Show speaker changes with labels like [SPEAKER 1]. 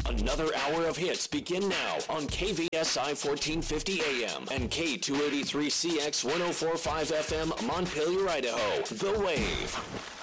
[SPEAKER 1] Another hour of hits begin now on KVSI 1450 AM and K283CX 1045 FM, Montpelier, Idaho. The Wave.